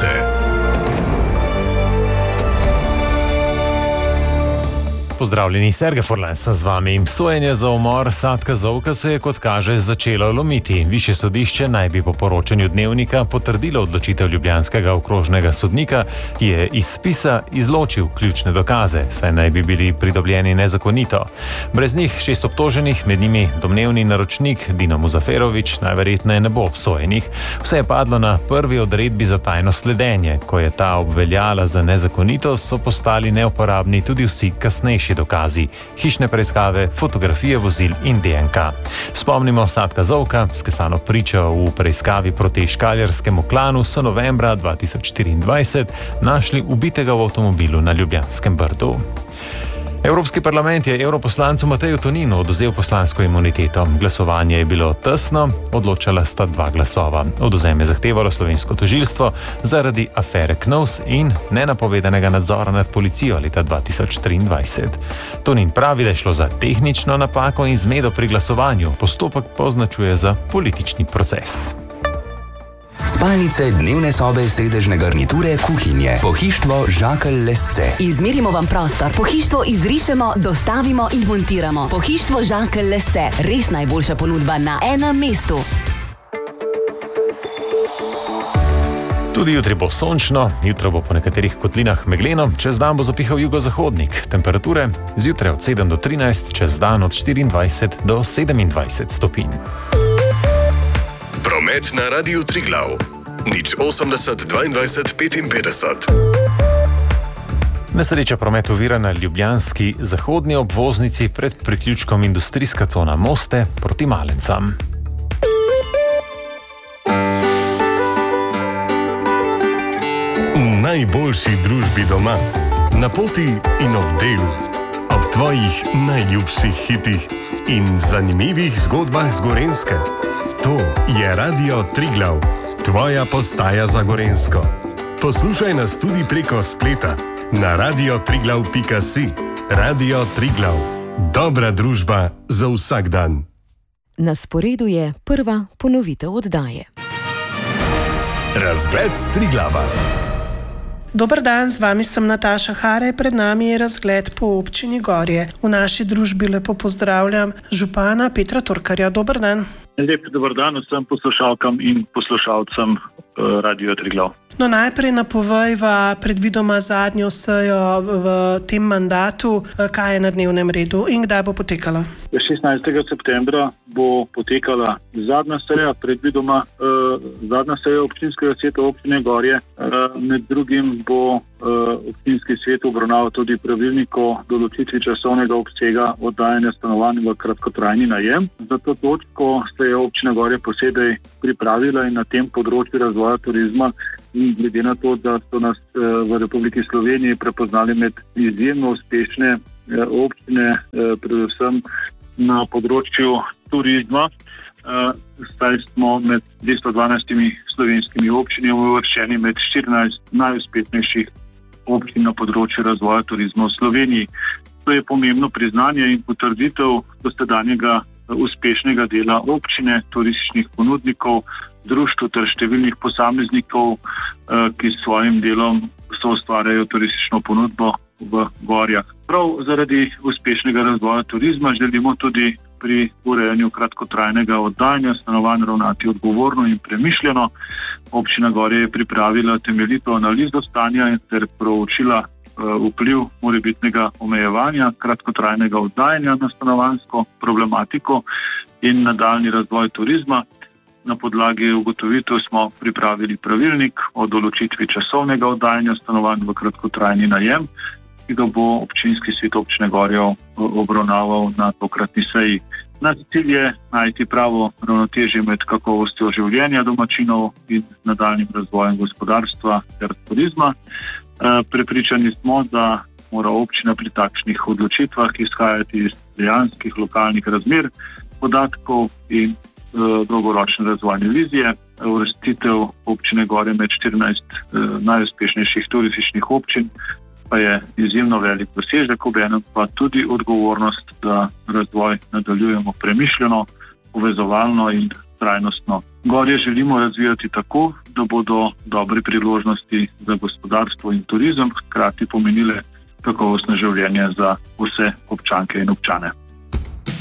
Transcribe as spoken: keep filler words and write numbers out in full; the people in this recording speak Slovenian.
Gorice. Pozdravljeni, Sergej Forlan sem z vami. Sojenje za umor Satka Zovka se je, kot kaže, začelo lomiti. Višje sodišče naj bi po poročanju Dnevnika potrdilo odločitev ljubljanskega okrožnega sodnika, ki je iz spisa izločil ključne dokaze, saj naj bi bili pridobljeni nezakonito. Brez njih šest obtoženih, med njimi domnevni naročnik Dino Muzaferović, najverjetneje ne bo obsojenih. Vse je padlo na prvi odredbi za tajno sledenje. Ko je ta obveljala za nezakonito, so postali neuporabni tudi vsi kasnejši dokazi, hišne preiskave, fotografije vozil in D N K. Spomnimo, Satka Zovka, skesano pričo v preiskavi proti škaljarskemu klanu, so novembra dva tisoč štiriindvajset našli ubitega v avtomobilu na Ljubljanskem Brdu. Evropski parlament je evroposlancu Mateju Toninu odvzel poslansko imuniteto. Glasovanje je bilo tesno, odločala sta dva glasova. Odvzem je zahtevalo slovensko tožilstvo zaradi afere Knovs in nenapovedanega nadzora nad policijo leta dva tisoč triindvajset. Tonin pravi, da je šlo za tehnično napako in zmedo pri glasovanju. Postopek pa označuje za politični proces. Spalnice, dnevne sobe, sedežne garniture, kuhinje. Pohištvo Žakelj Lesce. Izmerimo vam prostor, pohištvo izrišemo, dostavimo in montiramo. Pohištvo Žakelj Lesce. Res najboljša ponudba na enem mestu. Tudi jutri bo sončno, jutro bo po nekaterih kotlinah megleno, čez dan bo zapihal jugozahodnik. Temperature zjutraj od sedem do trinajst, čez dan od štiriindvajset do sedemindvajset stopinj. Promet na Radiu Triglav. Nič osemdeset dvaindvajset petinpetdeset. Nesreča promet ovira na ljubljanski zahodni obvoznici pred priključkom industrijska cona Moste proti Malencam. V najboljši družbi doma, na poti in ob delu, ob tvojih najljubših hitih in zanimivih zgodbah z Gorenjske. To je Radio Triglav, tvoja postaja za Gorenjsko. Poslušaj nas tudi preko spleta na radio triglav pika si. Radio Triglav, dobra družba za vsak dan. Na sporedu je prva ponovitev oddaje. Razgled s Triglava. Dober dan, z vami sem Nataša Hare, pred nami je razgled po občini Gorje. V naši družbi lepo pozdravljam župana Petra Torkarja. Dober dan. Lep dober dan vsem poslušalkam in poslušalcem uh, Radio Triglav. No, najprej napovejva predvidoma zadnjo sejo v tem mandatu, kaj je na dnevnem redu in kdaj bo potekala. šestnajstega septembra bo potekala zadnja seja, predvidoma uh, zadnja seja občinskega sveta občine Gorje. Uh, med drugim bo uh, občinski svet obravnaval tudi pravilnik o določitvi časovnega obsega oddajanja stanovanj v kratkotrajni najem. Za to točko se je občina Gorje posebej pripravila in na tem področju razvoja turizma in glede na to, da so nas v Republiki Sloveniji prepoznali med izjemno uspešne občine, predvsem na področju turizma, saj smo med dvesto dvanajstimi slovenskimi občinami uvrščeni med štirinajst najuspešnejših občin na področju razvoja turizma v Sloveniji. To je pomembno priznanje in potrditev dosedanjega uspešnega dela občine, turističnih ponudnikov, društv ter številnih posameznikov, ki s svojim delom soustvarjajo turistično ponudbo v Gorjah. Prav zaradi uspešnega razvoja turizma želimo tudi pri urejanju kratkotrajnega oddajanja stanovanj ravnati odgovorno in premišljeno. Občina Gorje je pripravila temeljito analizo stanja in ter proučila vpliv morebitnega omejevanja kratkotrajnega oddajanja na stanovanjsko problematiko in nadaljnji razvoj turizma. Na podlagi ugotovitev smo pripravili pravilnik o določitvi časovnega oddajanja stanovanj v kratkotrajni najem, ki ga bo občinski svet občine Gorje obravnaval na tokratni seji. Naš cilj je najti pravo ravnotežje med kakovostjo življenja domačinov in nadaljnjim razvojem gospodarstva ter turizma. Prepričani smo, da mora občina pri takšnih odločitvah izhajati iz dejanskih lokalnih razmer, podatkov in dolgoročne razvojne vizije. Uvrstitev občine Gorje med štirinajst najuspešnejših turističnih občin pa je izjemno velik dosežek, obenem pa tudi odgovornost, da razvoj nadaljujemo premišljeno, povezovalno in trajnostno. Gorje želimo razvijati tako, da bodo dobre priložnosti za gospodarstvo in turizem hkrati pomenile kakovostno življenje za vse občanke in občane.